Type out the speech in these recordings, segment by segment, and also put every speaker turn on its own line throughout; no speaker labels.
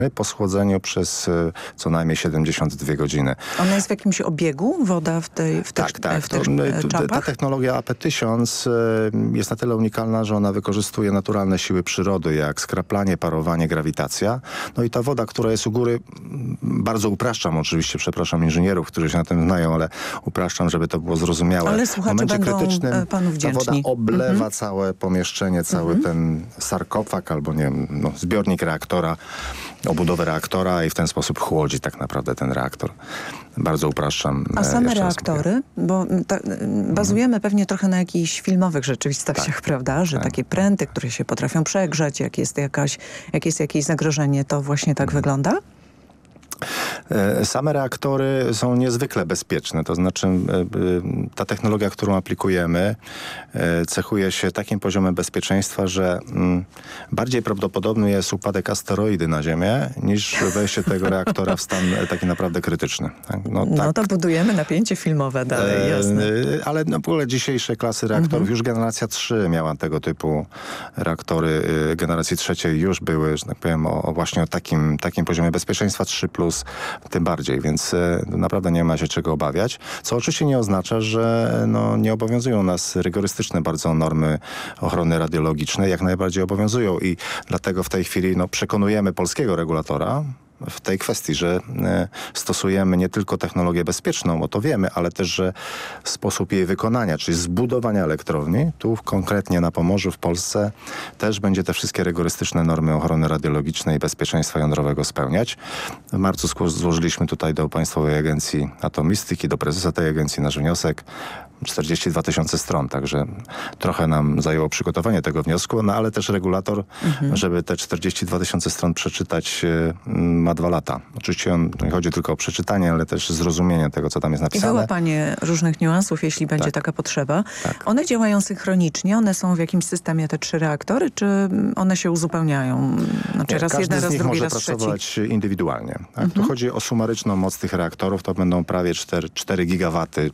po schłodzeniu przez co najmniej 72 godziny.
Ona jest w jakimś obiegu, woda w tych
Tak.
czapach?
Ta technologia AP1000 jest na tyle unikalna, że ona wykorzystuje naturalne siły przyrody, jak skraplanie, parowanie, grawitacja. No i ta woda, która jest u góry, bardzo upraszczam oczywiście, przepraszam inżynierów, którzy się na tym znają, ale upraszczam, żeby to było zrozumiałe.
Ale
W
słuchacze
momencie
będą
krytycznym
panu
ta
wdzięczni.
woda oblewa całe pomieszczenie, cały ten sarkofag albo nie wiem, zbiornik reaktora, obudowę reaktora i w ten sposób chłodzi tak naprawdę ten reaktor. Bardzo upraszczam.
A same
jeszcze raz mówię.
reaktory, bo bazujemy pewnie trochę na jakichś filmowych rzeczywistościach, prawda? Że takie pręty, które się potrafią przegrzać, jak jest jakieś zagrożenie, to właśnie tak wygląda?
Same reaktory są niezwykle bezpieczne, to znaczy ta technologia, którą aplikujemy, cechuje się takim poziomem bezpieczeństwa, że bardziej prawdopodobny jest upadek asteroidy na Ziemię, niż wejście tego reaktora w stan taki naprawdę krytyczny. Tak?
No to budujemy napięcie filmowe dalej, jasne.
Ale w ogóle dzisiejsze klasy reaktorów, już generacja 3 miała tego typu reaktory, generacji trzeciej już były, że tak powiem, właśnie o takim poziomie bezpieczeństwa 3+, tym bardziej, więc naprawdę nie ma się czego obawiać, co oczywiście nie oznacza, że nie obowiązują nas rygorystyczne bardzo normy ochrony radiologicznej, jak najbardziej obowiązują i dlatego w tej chwili przekonujemy polskiego regulatora w tej kwestii, że stosujemy nie tylko technologię bezpieczną, bo to wiemy, ale też, że sposób jej wykonania, czyli zbudowania elektrowni, tu konkretnie na Pomorzu w Polsce też będzie te wszystkie rygorystyczne normy ochrony radiologicznej i bezpieczeństwa jądrowego spełniać. W marcu złożyliśmy tutaj do Państwowej Agencji Atomistyki, do prezesa tej agencji nasz wniosek, 42 000 stron, także trochę nam zajęło przygotowanie tego wniosku, ale też regulator, żeby te 42 000 stron przeczytać, ma 2 lata. Oczywiście nie chodzi tylko o przeczytanie, ale też zrozumienie tego, co tam jest napisane.
I wyłapanie różnych niuansów, jeśli będzie taka potrzeba.
Tak.
One działają synchronicznie? One są w jakimś systemie, te 3 reaktory, czy one się uzupełniają? Znaczy raz jeden, raz drugi, raz trzeci?
Każdy z nich może pracować indywidualnie. Tak? Tu chodzi o sumaryczną moc tych reaktorów. To będą prawie 4 gigawaty,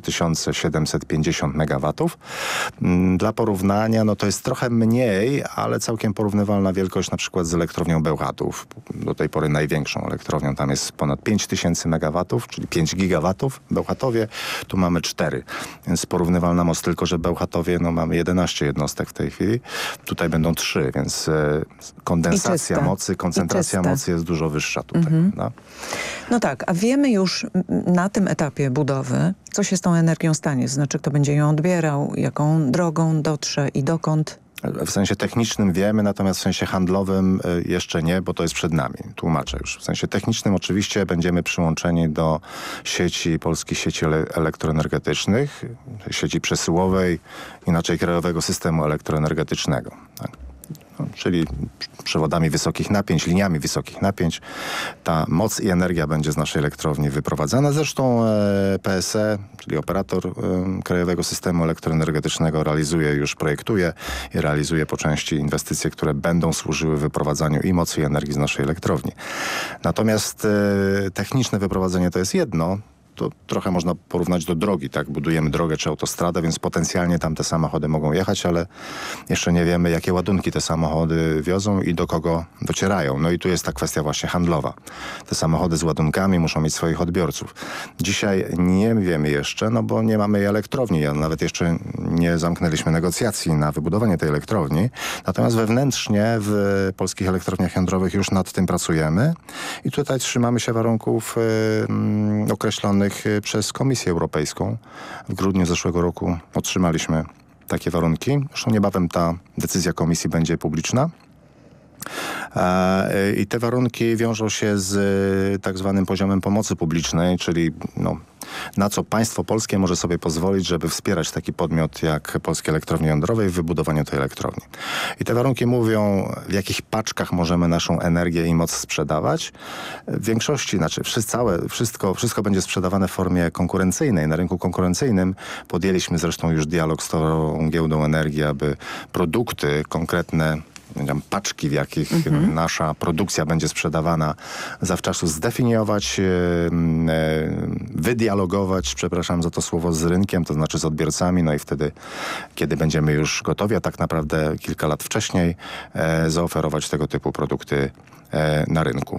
3750 megawatów. Dla porównania, to jest trochę mniej, ale całkiem porównywalna wielkość na przykład z elektrownią Bełchatów. Do tej pory największą elektrownią. Tam jest ponad 5000 megawatów, czyli 5 gigawatów. W Bełchatowie tu mamy 4. Więc porównywalna moc, tylko że w Bełchatowie mamy 11 jednostek w tej chwili. Tutaj będą 3, więc kondensacja mocy, koncentracja mocy jest dużo wyższa tutaj.
No tak, a wiemy już na tym etapie budowy, co się z tą energią stanie. Znaczy, kto będzie ją odbierał, jaką drogą dotrze i dokąd?
W sensie technicznym wiemy, natomiast w sensie handlowym jeszcze nie, bo to jest przed nami. Tłumaczę już. W sensie technicznym oczywiście będziemy przyłączeni do sieci, polskich sieci elektroenergetycznych, sieci przesyłowej, inaczej krajowego systemu elektroenergetycznego. Tak? Czyli przewodami wysokich napięć, liniami wysokich napięć. Ta moc i energia będzie z naszej elektrowni wyprowadzana. Zresztą PSE, czyli operator krajowego systemu elektroenergetycznego projektuje i realizuje po części inwestycje, które będą służyły wyprowadzaniu i mocy i energii z naszej elektrowni. Natomiast techniczne wyprowadzenie to jest jedno. To trochę można porównać do drogi, tak? Budujemy drogę czy autostradę, więc potencjalnie tam te samochody mogą jechać, ale jeszcze nie wiemy, jakie ładunki te samochody wiozą i do kogo docierają. No i tu jest ta kwestia właśnie handlowa. Te samochody z ładunkami muszą mieć swoich odbiorców. Dzisiaj nie wiemy jeszcze, bo nie mamy elektrowni. Nawet jeszcze nie zamknęliśmy negocjacji na wybudowanie tej elektrowni. Natomiast wewnętrznie w polskich elektrowniach jądrowych już nad tym pracujemy i tutaj trzymamy się warunków określonych przez Komisję Europejską. W grudniu zeszłego roku otrzymaliśmy takie warunki. Zresztą niebawem ta decyzja Komisji będzie publiczna. I te warunki wiążą się z tak zwanym poziomem pomocy publicznej, czyli na co państwo polskie może sobie pozwolić, żeby wspierać taki podmiot jak Polskie Elektrownie Jądrowe w wybudowaniu tej elektrowni. I te warunki mówią, w jakich paczkach możemy naszą energię i moc sprzedawać. W większości, wszystko będzie sprzedawane w formie konkurencyjnej, na rynku konkurencyjnym. Podjęliśmy zresztą już dialog z tą giełdą energii, aby produkty konkretne, paczki, w jakich nasza produkcja będzie sprzedawana, zawczasu zdefiniować, wydialogować, przepraszam za to słowo, z rynkiem, to znaczy z odbiorcami, no i wtedy, kiedy będziemy już gotowi, a tak naprawdę kilka lat wcześniej, zaoferować tego typu produkty na rynku.